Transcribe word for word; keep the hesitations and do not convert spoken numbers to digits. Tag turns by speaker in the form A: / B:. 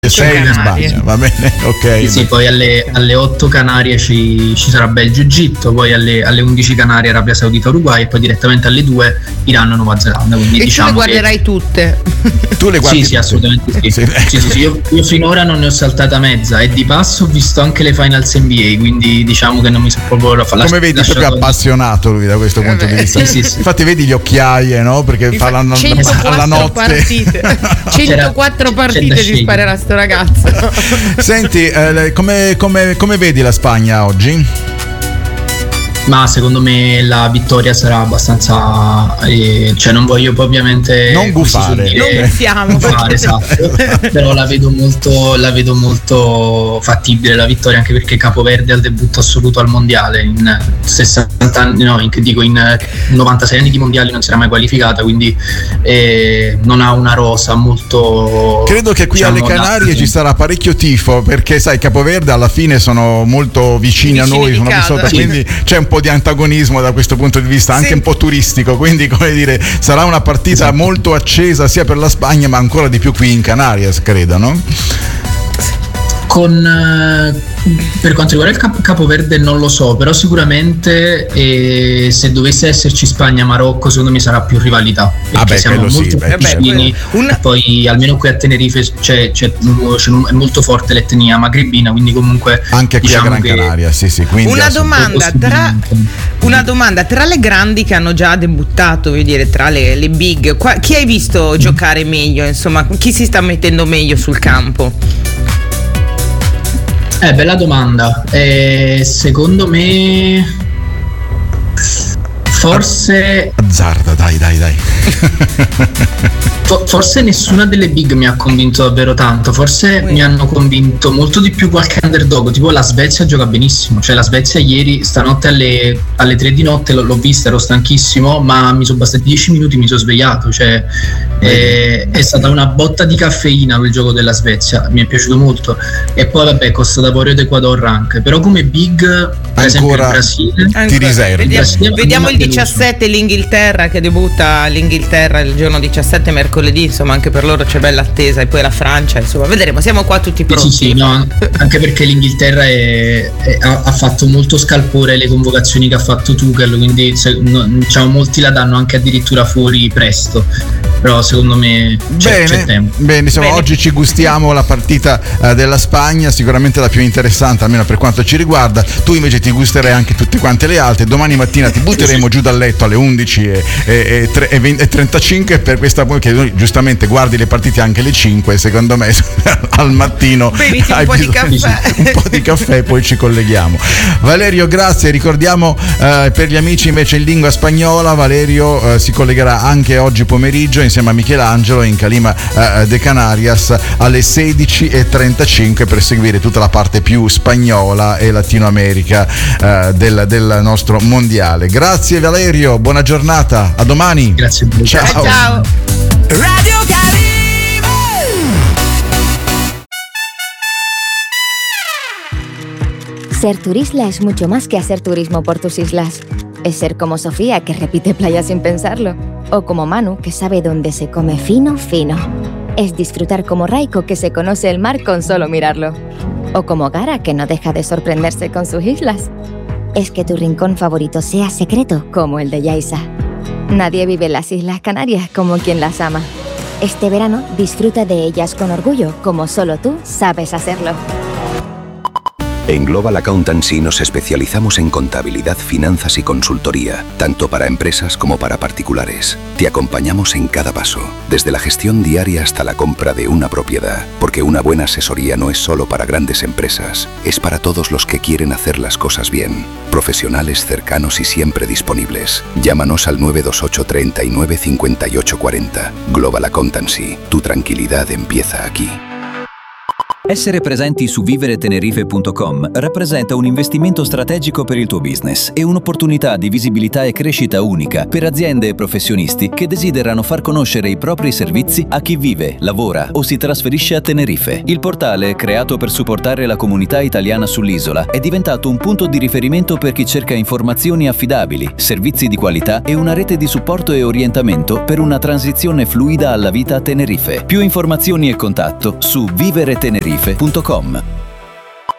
A: sei in Spagna, va bene, ok.
B: Sì, sì, poi alle, alle otto Canarie ci, ci sarà Belgio Egitto, poi alle, alle undici Canarie Arabia Saudita Uruguay e poi direttamente alle due Iran Nuova Zelanda. Quindi
C: e
B: diciamo
C: tu le guarderai
B: che...
C: tutte?
A: Tu le guardi?
B: Sì, sì, assolutamente sì. sì. sì, sì, sì. Io, io finora non ne ho saltata mezza e di passo ho visto anche le finals N B A, quindi diciamo che non mi sono proprio la
A: Come vedi, è proprio appassionato lui da questo punto di vista.
B: Sì, sì, sì.
A: Infatti vedi le occhiaie, no? Perché fa la, alla notte
C: partite. centoquattro partite ci sparerà sto ragazzo.
A: Senti, eh, come, come, come vedi la Spagna oggi?
B: Ma secondo me la vittoria sarà abbastanza eh, cioè non voglio poi ovviamente
A: non gufare,
B: dire,
C: non gufiamo
B: gufare esatto, però la vedo molto la vedo molto fattibile la vittoria, anche perché Capoverde al debutto assoluto al mondiale in sessanta anni, no, in, dico in novantasei anni di mondiali non si era mai qualificata, quindi eh, non ha una rosa molto,
A: credo che qui
B: diciamo,
A: alle Canarie
B: da...
A: ci sarà parecchio tifo, perché sai Capoverde alla fine sono molto vicini, vicini a noi, sono vissuta, sì. Quindi c'è un po' di antagonismo da questo punto di vista, anche sì. Un po' turistico, quindi come dire sarà una partita esatto. Molto accesa sia per la Spagna ma ancora di più qui in Canarias, credo, no?
B: Con, per quanto riguarda il Cap- Capoverde non lo so, però sicuramente eh, se dovesse esserci Spagna-Marocco secondo me sarà più rivalità, perché
A: ah beh,
B: siamo molto
A: sì, beh,
B: vicini, una... poi almeno qui a Tenerife c'è, c'è, c'è, è molto forte l'etnia magrebina, quindi comunque
A: anche qui
B: diciamo
A: a Gran
B: che...
A: Canaria, sì sì. Quindi
C: una domanda tra una domanda tra le grandi che hanno già debuttato, voglio dire tra le, le big, qua, chi hai visto giocare meglio, insomma chi si sta mettendo meglio sul campo?
B: Eh, bella domanda. Eh, secondo me forse
A: azzarda, dai dai dai
B: forse nessuna delle big mi ha convinto davvero tanto, forse oui. mi hanno convinto molto di più qualche underdog, tipo la Svezia gioca benissimo, cioè la Svezia ieri stanotte alle, alle tre di notte l'ho, l'ho vista, ero stanchissimo ma mi sono bastati dieci minuti, mi sono svegliato, cioè è, è stata una botta di caffeina quel gioco della Svezia, mi è piaciuto molto. E poi vabbè Costa d'Avorio ed Ecuador anche, però come big per esempio il Brasile
A: ti riservi.
C: Vediamo, vediamo il diciassette l'Inghilterra che debutta, l'Inghilterra il giorno diciassette mercoledì, insomma anche per loro c'è bella attesa, e poi la Francia, insomma vedremo, siamo qua tutti pronti.
B: Sì, sì, no, anche perché l'Inghilterra è, è, ha, ha fatto molto scalpore le convocazioni che ha fatto Tuchel, quindi se, no, diciamo molti la danno anche addirittura fuori presto, però secondo me c'è,
A: bene,
B: c'è tempo.
A: Bene, insomma bene. Oggi ci gustiamo la partita uh, della Spagna, sicuramente la più interessante almeno per quanto ci riguarda, tu invece ti gusterai anche tutte quante le altre, domani mattina ti butteremo giù dal letto alle undici e, e, e, e, e trentacinque per questa, che giustamente guardi le partite anche alle cinque, secondo me al mattino
C: beviti un po' di caffè
A: un po' di caffè e poi ci colleghiamo. Valerio, grazie, ricordiamo uh, per gli amici invece in lingua spagnola Valerio uh, si collegherà anche oggi pomeriggio insieme a Michelangelo in Calima uh, de Canarias alle sedici e trentacinque per seguire tutta la parte più spagnola e Latino America uh, del, del nostro mondiale. Grazie Valerio, buona giornata, a domani.
B: Grazie.
A: Ciao.
C: Ciao. Ciao.
D: Radio Caribe.
E: Ser turista es mucho más que hacer turismo por tus islas. Es ser como Sofía, que repite playa sin pensarlo. O como Manu, que sabe dónde se come fino, fino. Es disfrutar como Raiko, que se conoce el mar con solo mirarlo. O como Gara, que no deja de sorprenderse con sus islas. Es que tu rincón favorito sea secreto, como el de Yaiza. Nadie vive en las Islas Canarias como quien las ama. Este verano disfruta de ellas con orgullo, como solo tú sabes hacerlo.
F: En Global Accountancy nos especializamos en contabilidad, finanzas y consultoría, tanto para empresas como para particulares. Te acompañamos en cada paso, desde la gestión diaria hasta la compra de una propiedad, porque una buena asesoría no es solo para grandes empresas, es para todos los que quieren hacer las cosas bien. Profesionales cercanos y siempre disponibles. Llámanos al nueve dos ocho, treinta y nueve, cincuenta y ocho cuarenta. Global Accountancy, tu tranquilidad empieza aquí.
G: Essere presenti su vivere tenerife punto com rappresenta un investimento strategico per il tuo business e un'opportunità di visibilità e crescita unica per aziende e professionisti che desiderano far conoscere i propri servizi a chi vive, lavora o si trasferisce a Tenerife. Il portale, creato per supportare la comunità italiana sull'isola, è diventato un punto di riferimento per chi cerca informazioni affidabili, servizi di qualità e una rete di supporto e orientamento per una transizione fluida alla vita a Tenerife. Più informazioni e contatto su vivere tenerife punto com.